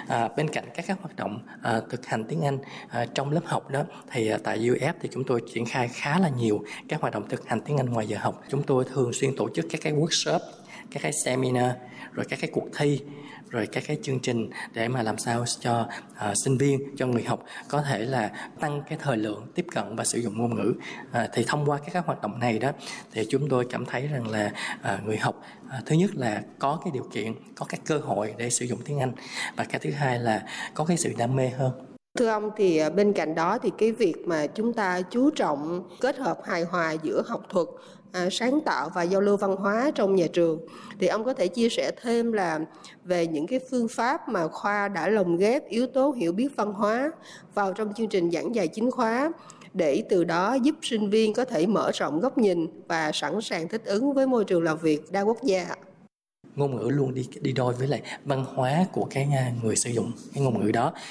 Bên cạnh các hoạt động thực hành tiếng Anh trong lớp học đó, thì tại UF thì chúng tôi triển khai khá là nhiều các hoạt động thực hành tiếng Anh ngoài giờ học. Chúng tôi thường xuyên tổ chức các cái workshop, các cái seminar, rồi các cái cuộc thi, rồi các cái chương trình để mà làm sao cho sinh viên, cho người học có thể là tăng cái thời lượng tiếp cận và sử dụng ngôn ngữ. Thì thông qua các hoạt động này đó, thì chúng tôi cảm thấy rằng là người học thứ nhất là có cái điều kiện, có cái cơ hội để sử dụng tiếng Anh, và cái thứ hai là có cái sự đam mê hơn. Thưa ông, thì bên cạnh đó thì cái việc mà chúng ta chú trọng kết hợp hài hòa giữa học thuật, sáng tạo và giao lưu văn hóa trong nhà trường, thì ông có thể chia sẻ thêm là về những cái phương pháp mà khoa đã lồng ghép yếu tố hiểu biết văn hóa vào trong chương trình giảng dạy chính khóa, để từ đó giúp sinh viên có thể mở rộng góc nhìn và sẵn sàng thích ứng với môi trường làm việc đa quốc gia. Ngôn ngữ luôn đi đôi với lại văn hóa của cái người sử dụng cái ngôn ngữ đó.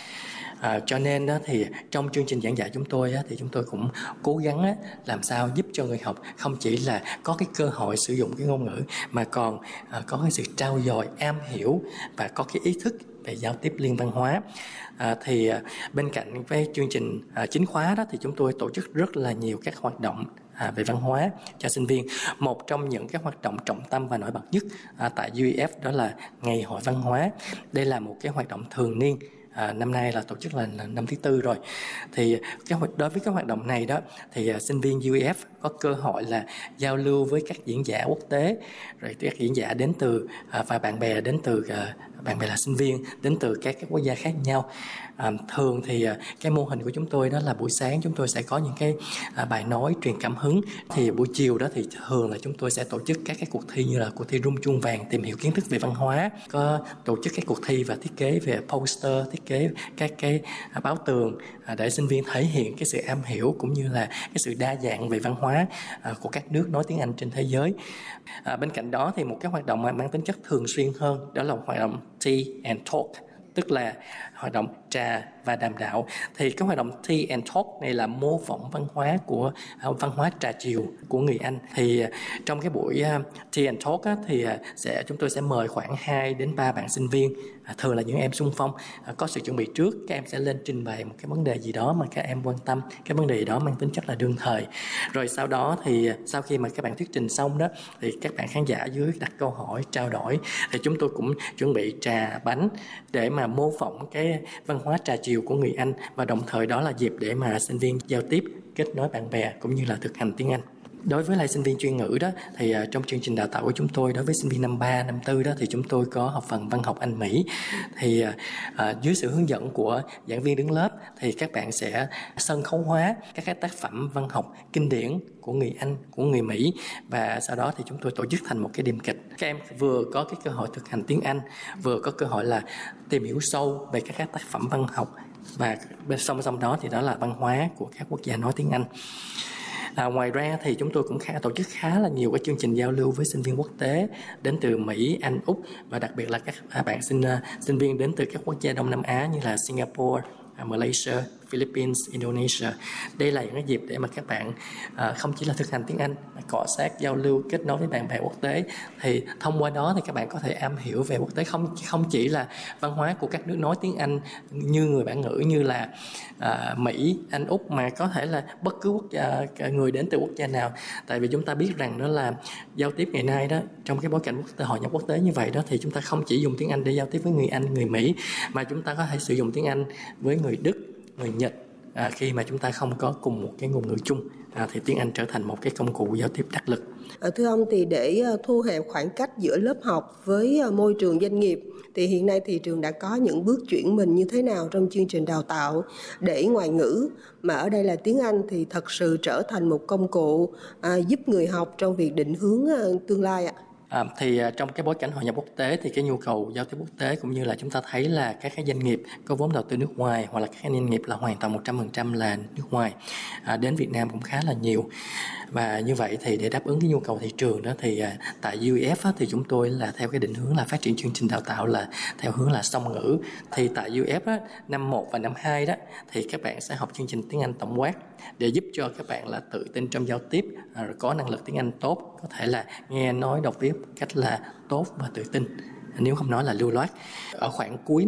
Cho nên đó thì trong chương trình giảng dạy chúng tôi thì chúng tôi cũng cố gắng làm sao giúp cho người học không chỉ là có cái cơ hội sử dụng cái ngôn ngữ, mà còn có cái sự trau dồi, am hiểu và có cái ý thức về giao tiếp liên văn hóa. Thì bên cạnh với chương trình chính khóa đó, thì chúng tôi tổ chức rất là nhiều các hoạt động về văn hóa cho sinh viên. Một trong những cái hoạt động trọng tâm và nổi bật nhất tại UEF đó là Ngày hội văn hóa. Đây là một cái hoạt động thường niên, năm nay là tổ chức là năm thứ 4 rồi. Thì đối với cái hoạt động này đó, thì sinh viên UEF có cơ hội là giao lưu với các diễn giả quốc tế, rồi các diễn giả đến từ và bạn bè đến từ bạn bè là sinh viên đến từ các quốc gia khác nhau. Thường thì cái mô hình của chúng tôi đó là buổi sáng chúng tôi sẽ có những cái bài nói truyền cảm hứng, thì buổi chiều đó thì thường là chúng tôi sẽ tổ chức các cái cuộc thi như là cuộc thi rung chuông vàng tìm hiểu kiến thức về văn hóa, có tổ chức các cuộc thi và thiết kế về poster, thiết kế các cái báo tường để sinh viên thể hiện cái sự am hiểu cũng như là cái sự đa dạng về văn hóa của các nước nói tiếng Anh trên thế giới. Bên cạnh đó thì một cái hoạt động mang tính chất thường xuyên hơn đó là hoạt động Tea and Talk, tức là hoạt động trà và đàm đạo. Thì cái hoạt động Tea and Talk này là mô phỏng văn hóa của văn hóa trà chiều của người Anh. Thì trong cái buổi Tea and Talk thì chúng tôi sẽ mời khoảng 2 đến 3 bạn sinh viên, thường là những em xung phong, có sự chuẩn bị trước. Các em sẽ lên trình bày một cái vấn đề gì đó mà các em quan tâm, cái vấn đề gì đó mang tính chất là đương thời. Rồi sau đó thì sau khi mà các bạn thuyết trình xong đó, thì các bạn khán giả dưới đặt câu hỏi, trao đổi. Thì chúng tôi cũng chuẩn bị trà, bánh để mà mô phỏng cái văn hóa trà chiều của người Anh, và đồng thời đó là dịp để mà sinh viên giao tiếp, kết nối bạn bè cũng như là thực hành tiếng Anh. Đối với lại sinh viên chuyên ngữ đó, thì trong chương trình đào tạo của chúng tôi, đối với sinh viên năm 3, năm 4 đó, thì chúng tôi có học phần văn học Anh Mỹ. Thì dưới sự hướng dẫn của giảng viên đứng lớp, thì các bạn sẽ sân khấu hóa các cái tác phẩm văn học kinh điển của người Anh, của người Mỹ, và sau đó thì chúng tôi tổ chức thành một cái điềm kịch. Các em vừa có cái cơ hội thực hành tiếng Anh, vừa có cơ hội là tìm hiểu sâu về các tác phẩm văn học, và song song đó thì đó là văn hóa của các quốc gia nói tiếng Anh. Ngoài ra thì chúng tôi cũng tổ chức khá là nhiều cái chương trình giao lưu với sinh viên quốc tế đến từ Mỹ, Anh, Úc, và đặc biệt là các bạn sinh viên đến từ các quốc gia Đông Nam Á như là Singapore, Malaysia, Philippines, Indonesia. Đây là những cái dịp để mà các bạn không chỉ là thực hành tiếng Anh, mà cọ sát, giao lưu, kết nối với bạn bè quốc tế. Thì thông qua đó thì các bạn có thể am hiểu về quốc tế, không chỉ là văn hóa của các nước nói tiếng Anh như người bản ngữ như là Mỹ, Anh, Úc, mà có thể là bất cứ người đến từ quốc gia nào. Tại vì chúng ta biết rằng đó là giao tiếp ngày nay đó, trong cái bối cảnh hội nhập quốc tế như vậy đó, thì chúng ta không chỉ dùng tiếng Anh để giao tiếp với người Anh, người Mỹ, mà chúng ta có thể sử dụng tiếng Anh với người Đức, người Nhật, khi mà chúng ta không có cùng một cái ngôn ngữ chung, thì tiếng Anh trở thành một cái công cụ giao tiếp đắc lực. Thưa ông, thì để thu hẹp khoảng cách giữa lớp học với môi trường doanh nghiệp, thì hiện nay thì trường đã có những bước chuyển mình như thế nào trong chương trình đào tạo để ngoại ngữ, mà ở đây là tiếng Anh, thì thật sự trở thành một công cụ giúp người học trong việc định hướng tương lai ạ? Thì trong cái bối cảnh hội nhập quốc tế thì cái nhu cầu giao tiếp quốc tế, cũng như là chúng ta thấy là các cái doanh nghiệp có vốn đầu tư nước ngoài, hoặc là các cái doanh nghiệp là hoàn toàn 100% là nước ngoài đến Việt Nam cũng khá là nhiều. Và như vậy thì để đáp ứng cái nhu cầu thị trường đó, thì tại UEF thì chúng tôi là theo cái định hướng là phát triển chương trình đào tạo là theo hướng là song ngữ. Thì tại UEF năm 1 và năm 2 đó, thì các bạn sẽ học chương trình tiếng Anh tổng quát để giúp cho các bạn là tự tin trong giao tiếp, có năng lực tiếng Anh tốt, có thể là nghe nói đọc viết cách là tốt và tự tin, nếu không nói là lưu loát. Ở khoảng cuối